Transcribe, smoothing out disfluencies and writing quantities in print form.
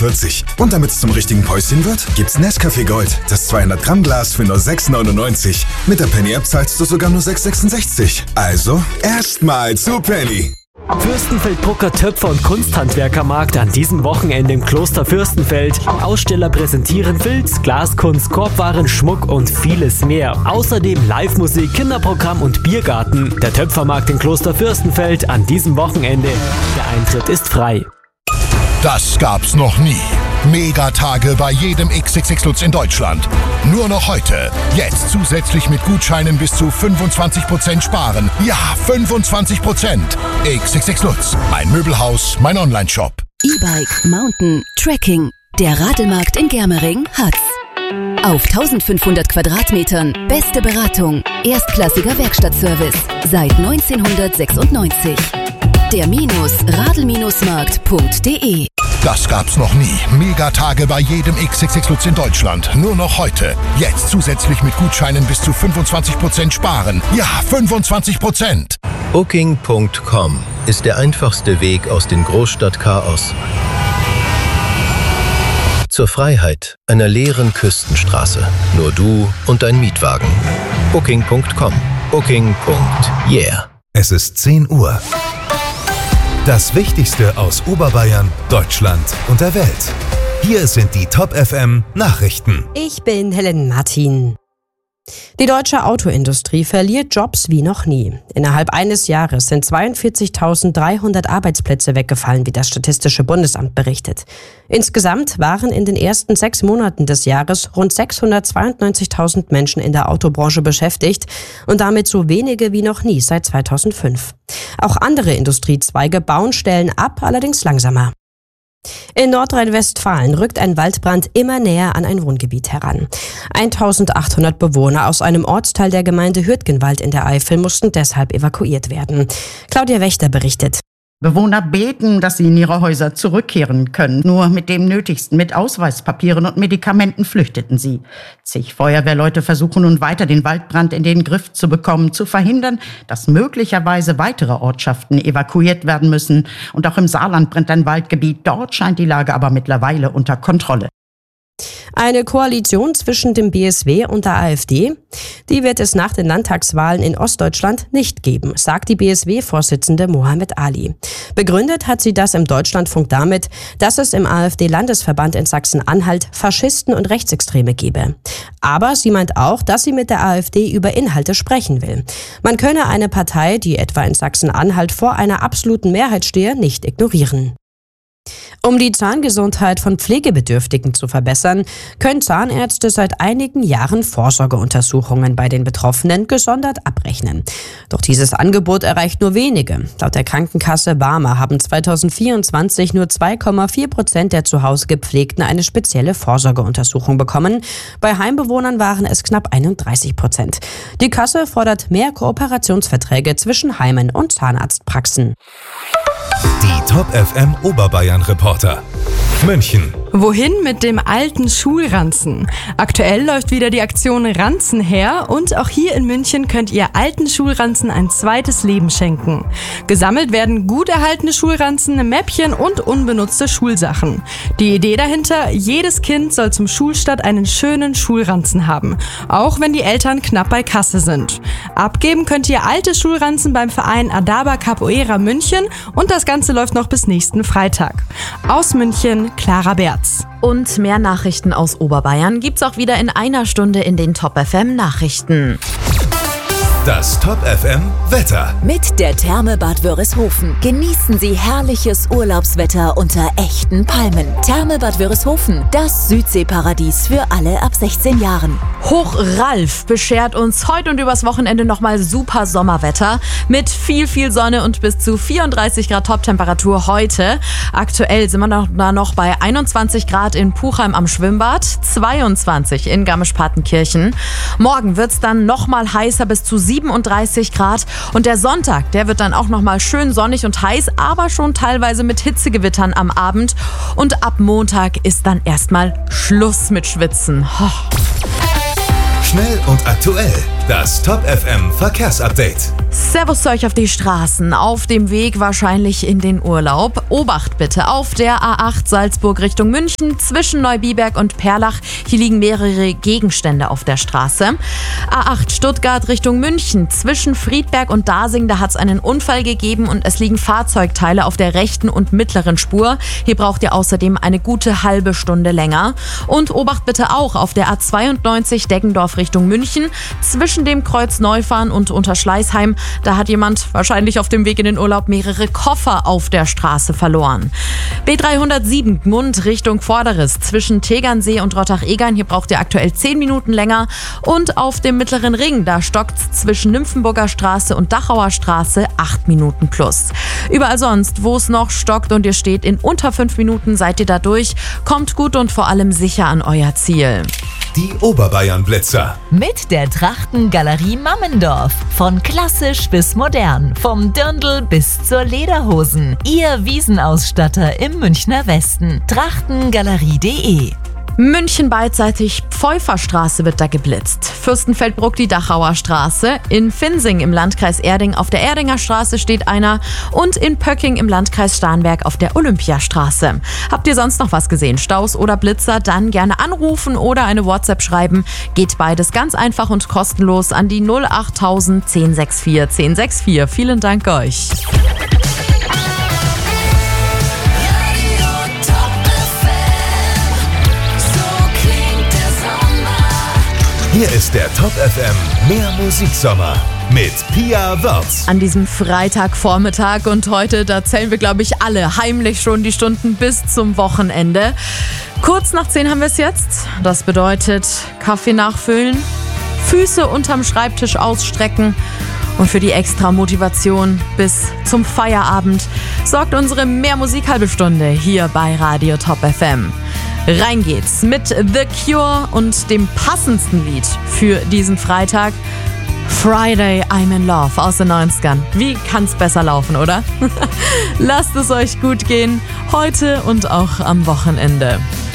1,49 €. Und damit es zum richtigen Päuschen wird, gibt's Nescafé Gold. Das 200 Gramm Glas für nur 6,99 €. Mit der Penny App zahlst du sogar nur 6,66 €. Also erstmal zu Penny. Fürstenfeld Drucker, Töpfer und Kunsthandwerkermarkt an diesem Wochenende im Kloster Fürstenfeld. Aussteller präsentieren Filz, Glaskunst, Korbwaren, Schmuck und vieles mehr. Außerdem Live-Musik, Kinderprogramm und Biergarten. Der Töpfermarkt in Kloster Fürstenfeld an diesem Wochenende. Der Eintritt ist frei. Das gab's noch nie. Megatage bei jedem XXX Lutz in Deutschland. Nur noch heute. Jetzt zusätzlich mit Gutscheinen bis zu 25% sparen. Ja, 25%. XXX Lutz. Mein Möbelhaus, mein Onlineshop. E-Bike, Mountain, Trekking. Der Radelmarkt in Germering hat's. Auf 1500 Quadratmetern. Beste Beratung. Erstklassiger Werkstattservice. Seit 1996. Der Radl-Markt.de. Das gab's noch nie. Megatage bei jedem XXX Lutz in Deutschland. Nur noch heute. Jetzt zusätzlich mit Gutscheinen bis zu 25% sparen. Ja, 25%. Booking.com ist der einfachste Weg aus dem Großstadtchaos zur Freiheit einer leeren Küstenstraße. Nur du und dein Mietwagen. Booking.com. Booking.yeah. Es ist 10 Uhr. Das Wichtigste aus Oberbayern, Deutschland und der Welt. Hier sind die Top FM Nachrichten. Ich bin Helen Martin. Die deutsche Autoindustrie verliert Jobs wie noch nie. Innerhalb eines Jahres sind 42.300 Arbeitsplätze weggefallen, wie das Statistische Bundesamt berichtet. Insgesamt waren in den ersten 6 Monaten des Jahres rund 692.000 Menschen in der Autobranche beschäftigt und damit so wenige wie noch nie seit 2005. Auch andere Industriezweige bauen Stellen ab, allerdings langsamer. In Nordrhein-Westfalen rückt ein Waldbrand immer näher an ein Wohngebiet heran. 1.800 Bewohner aus einem Ortsteil der Gemeinde Hürtgenwald in der Eifel mussten deshalb evakuiert werden. Claudia Wächter berichtet. Bewohner beten, dass sie in ihre Häuser zurückkehren können. Nur mit dem Nötigsten, mit Ausweispapieren und Medikamenten flüchteten sie. Zig Feuerwehrleute versuchen nun weiter, den Waldbrand in den Griff zu bekommen, zu verhindern, dass möglicherweise weitere Ortschaften evakuiert werden müssen. Und auch im Saarland brennt ein Waldgebiet. Dort scheint die Lage aber mittlerweile unter Kontrolle. Eine Koalition zwischen dem BSW und der AfD, die wird es nach den Landtagswahlen in Ostdeutschland nicht geben, sagt die BSW-Vorsitzende Mohammed Ali. Begründet hat sie das im Deutschlandfunk damit, dass es im AfD-Landesverband in Sachsen-Anhalt Faschisten und Rechtsextreme gebe. Aber sie meint auch, dass sie mit der AfD über Inhalte sprechen will. Man könne eine Partei, die etwa in Sachsen-Anhalt vor einer absoluten Mehrheit stehe, nicht ignorieren. Um die Zahngesundheit von Pflegebedürftigen zu verbessern, können Zahnärzte seit einigen Jahren Vorsorgeuntersuchungen bei den Betroffenen gesondert abrechnen. Doch dieses Angebot erreicht nur wenige. Laut der Krankenkasse Barmer haben 2024 nur 2,4% der zu Hause Gepflegten eine spezielle Vorsorgeuntersuchung bekommen. Bei Heimbewohnern waren es knapp 31%. Die Kasse fordert mehr Kooperationsverträge zwischen Heimen und Zahnarztpraxen. Die Top FM Oberbayern Reporter. München. Wohin mit dem alten Schulranzen? Aktuell läuft wieder die Aktion Ranzen her und auch hier in München könnt ihr alten Schulranzen ein zweites Leben schenken. Gesammelt werden gut erhaltene Schulranzen, Mäppchen und unbenutzte Schulsachen. Die Idee dahinter, jedes Kind soll zum Schulstart einen schönen Schulranzen haben, auch wenn die Eltern knapp bei Kasse sind. Abgeben könnt ihr alte Schulranzen beim Verein Adaba Capoeira München und das Ganze läuft noch bis nächsten Freitag. Aus München, Clara Berz. Und mehr Nachrichten aus Oberbayern gibt's auch wieder in einer Stunde in den Top FM Nachrichten. Das Top FM Wetter. Mit der Therme Bad Wörishofen genießen Sie herrliches Urlaubswetter unter echten Palmen. Therme Bad Wörishofen, das Südseeparadies für alle ab 16 Jahren. Hoch Ralf beschert uns heute und übers Wochenende nochmal super Sommerwetter mit viel Sonne und bis zu 34 Grad Toptemperatur heute. Aktuell sind wir noch bei 21 Grad in Puchheim am Schwimmbad, 22 in Garmisch-Partenkirchen. Morgen wird's dann nochmal heißer bis zu 37 Grad und der Sonntag, der wird dann auch nochmal schön sonnig und heiß, aber schon teilweise mit Hitzegewittern am Abend und ab Montag ist dann erstmal Schluss mit Schwitzen. Schnell und aktuell, das Top FM Verkehrsupdate. Servus zu euch auf die Straßen, auf dem Weg wahrscheinlich in den Urlaub. Obacht bitte auf der A8 Salzburg Richtung München zwischen Neubiberg und Perlach. Hier liegen mehrere Gegenstände auf der Straße. A8 Stuttgart Richtung München zwischen Friedberg und Dasing, da hat es einen Unfall gegeben und es liegen Fahrzeugteile auf der rechten und mittleren Spur. Hier braucht ihr außerdem eine gute halbe Stunde länger. Und Obacht bitte auch auf der A92 Deggendorf Richtung München zwischen dem Kreuz Neufahren und Unterschleißheim. Da hat jemand wahrscheinlich auf dem Weg in den Urlaub mehrere Koffer auf der Straße verloren. B307 Gmund Richtung Vorderes zwischen Tegernsee und Rottach-Egern. Hier braucht ihr aktuell 10 Minuten länger. Und auf dem Mittleren Ring, da stockt's zwischen Nymphenburger Straße und Dachauer Straße 8 Minuten plus. Überall sonst, wo es noch stockt und ihr steht in unter 5 Minuten, seid ihr da durch. Kommt gut und vor allem sicher an euer Ziel. Die Oberbayern-Blitzer. Mit der Trachtengalerie Mammendorf. Von klassisch bis modern. Vom Dirndl bis zur Lederhosen. Ihr Wiesenausstatter im Münchner Westen. Trachtengalerie.de. München beidseitig, Pfeuferstraße wird da geblitzt. Fürstenfeldbruck die Dachauer Straße. In Finsing im Landkreis Erding auf der Erdinger Straße steht einer. Und in Pöcking im Landkreis Starnberg auf der Olympiastraße. Habt ihr sonst noch was gesehen? Staus oder Blitzer? Dann gerne anrufen oder eine WhatsApp schreiben. Geht beides ganz einfach und kostenlos an die 08000 1064 1064. Vielen Dank euch. Hier ist der Top FM Mehr Musiksommer mit Pia Wörz. An diesem Freitagvormittag und heute, da zählen wir, glaube ich, alle heimlich schon die Stunden bis zum Wochenende. Kurz nach 10 haben wir es jetzt. Das bedeutet Kaffee nachfüllen, Füße unterm Schreibtisch ausstrecken. Und für die extra Motivation bis zum Feierabend sorgt unsere Mehr-Musik-Halbe-Stunde hier bei Radio Top FM. Rein geht's mit The Cure und dem passendsten Lied für diesen Freitag. Friday, I'm in Love aus den 90ern. Wie kann's besser laufen, oder? Lasst es euch gut gehen, heute und auch am Wochenende.